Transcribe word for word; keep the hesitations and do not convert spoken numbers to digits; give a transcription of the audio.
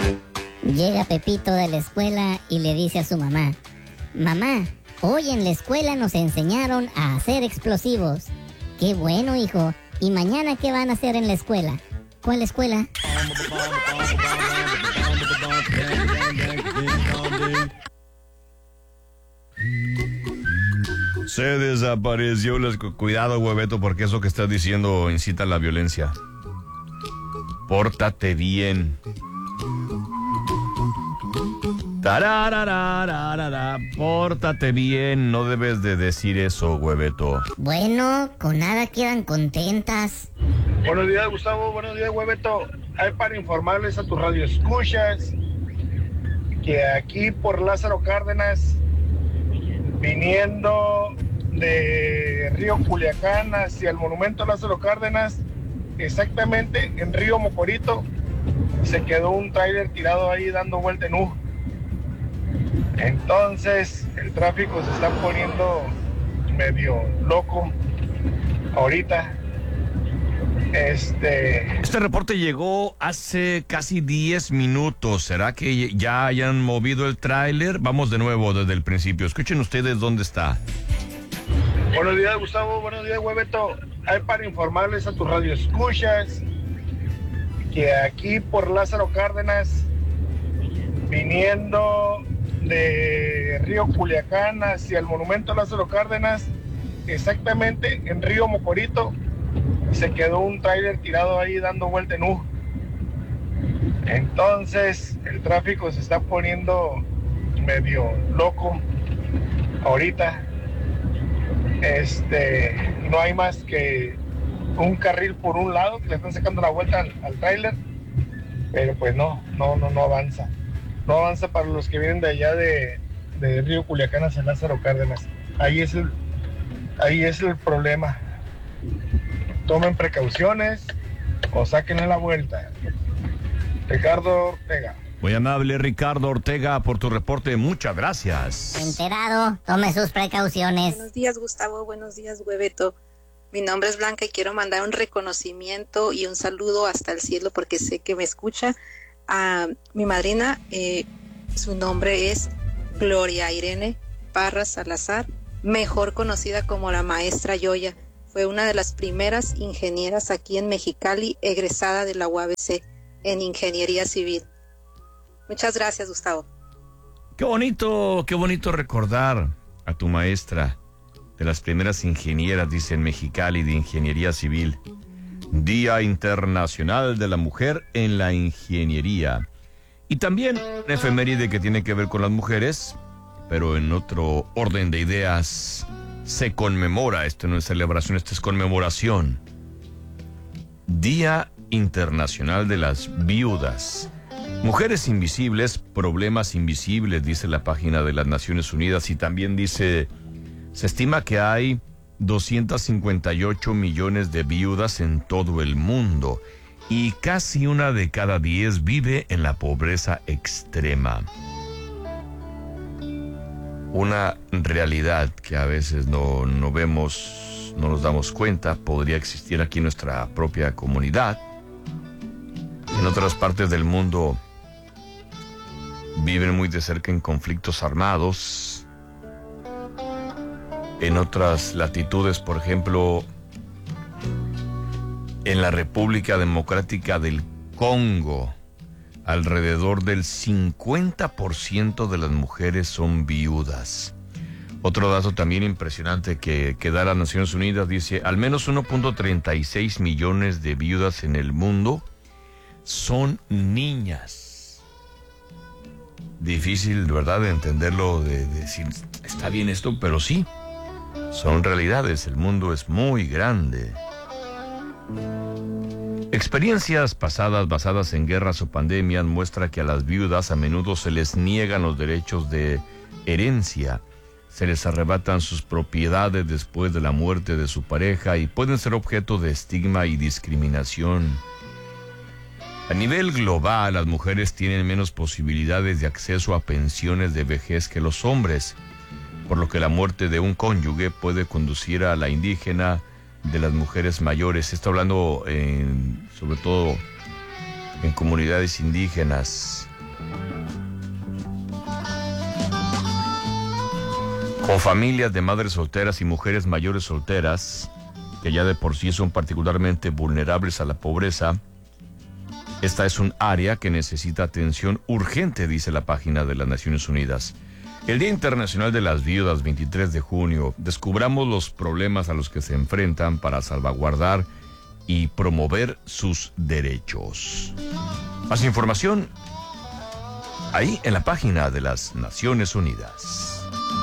Llega Pepito de la escuela y le dice a su mamá: mamá, hoy en la escuela nos enseñaron a hacer explosivos. Qué bueno, hijo. ¿Y mañana qué van a hacer en la escuela? ¿Cuál escuela? Se desapareció. Les... Cuidado, hueveto, porque eso que estás diciendo incita a la violencia. Pórtate bien. Tarararararara. Pórtate bien. No debes de decir eso, hueveto. Bueno, con nada quedan contentas. Buenos días, Gustavo. Buenos días, hueveto. Hay para informarles a tus radioescuchas que aquí por Lázaro Cárdenas, viniendo de Río Culiacán hacia el monumento Lázaro Cárdenas, exactamente en Río Mocorito, se quedó un tráiler tirado ahí dando vuelta en U. Entonces el tráfico se está poniendo medio loco ahorita. Este... Este reporte llegó hace casi diez minutos. ¿Será que ya hayan movido el tráiler? Vamos de nuevo desde el principio. Escuchen ustedes dónde está. Buenos días, Gustavo. Buenos días, hueveto. Hay para informarles a tus radioescuchas que aquí por Lázaro Cárdenas, viniendo de Río Culiacán hacia el monumento Lázaro Cárdenas, exactamente en Río Mocorito, se quedó un tráiler tirado ahí dando vuelta en U. Entonces el tráfico se está poniendo medio loco ahorita. Este, no hay más que un carril por un lado que le están sacando la vuelta al, al tráiler, pero pues no, no, no, no avanza. No avanza para los que vienen de allá de, de Río Culiacán hacia Lázaro Cárdenas. Ahí es el, ahí es el problema. Tomen precauciones o sáquenle la vuelta. Ricardo Ortega. Muy amable, Ricardo Ortega, por tu reporte. Muchas gracias. Enterado, tome sus precauciones. Buenos días, Gustavo. Buenos días, hueveto. Mi nombre es Blanca y quiero mandar un reconocimiento y un saludo hasta el cielo porque sé que me escucha. A mi madrina, eh, su nombre es Gloria Irene Parra Salazar, mejor conocida como la maestra Yoya. Fue una de las primeras ingenieras aquí en Mexicali, egresada de la U A B C en Ingeniería Civil. Muchas gracias, Gustavo. Qué bonito, qué bonito recordar a tu maestra, de las primeras ingenieras, dice en Mexicali, de Ingeniería Civil. Día Internacional de la Mujer en la Ingeniería. Y también una efeméride que tiene que ver con las mujeres, pero en otro orden de ideas. Se conmemora, esto no es celebración, esto es conmemoración. Día Internacional de las Viudas. Mujeres invisibles, problemas invisibles, dice la página de las Naciones Unidas, y también dice, se estima que hay doscientos cincuenta y ocho millones de viudas en todo el mundo y casi una de cada diez vive en la pobreza extrema. Una realidad que a veces no, no vemos, no nos damos cuenta, podría existir aquí en nuestra propia comunidad. En otras partes del mundo viven muy de cerca en conflictos armados. En otras latitudes, por ejemplo, en la República Democrática del Congo, alrededor del cincuenta por ciento de las mujeres son viudas. Otro dato también impresionante que, que da las Naciones Unidas dice, al menos uno punto treinta y seis millones de viudas en el mundo son niñas. Difícil, ¿verdad?, de entenderlo, de, de decir, está bien esto, pero sí, son realidades. El mundo es muy grande. Experiencias pasadas basadas en guerras o pandemias muestra que a las viudas a menudo se les niegan los derechos de herencia, se les arrebatan sus propiedades después de la muerte de su pareja y pueden ser objeto de estigma y discriminación. A nivel global, las mujeres tienen menos posibilidades de acceso a pensiones de vejez que los hombres, por lo que la muerte de un cónyuge puede conducir a la indígena de las mujeres mayores. Está hablando en, sobre todo en comunidades indígenas. o familias de madres solteras y mujeres mayores solteras, que ya de por sí son particularmente vulnerables a la pobreza. Esta es un área que necesita atención urgente, dice la página de las Naciones Unidas. El Día Internacional de las Viudas, veintitrés de junio, descubramos los problemas a los que se enfrentan para salvaguardar y promover sus derechos. Más información ahí en la página de las Naciones Unidas.